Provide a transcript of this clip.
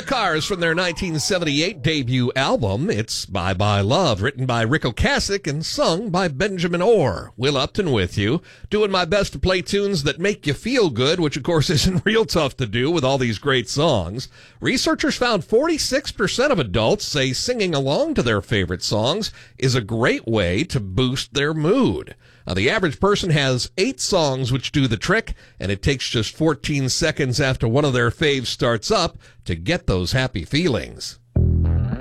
the Cars from their 1978 debut album. It's Bye Bye Love, written by Rick Ocasek and sung by Benjamin Orr. Will Upton with you, doing my best to play tunes that make you feel good, which of course isn't real tough to do with all these great songs. Researchers found 46% of adults say singing along to their favorite songs is a great way to boost their mood. Now, the average person has 8 songs which do the trick, and it takes just 14 seconds after one of their faves starts up to get those happy feelings.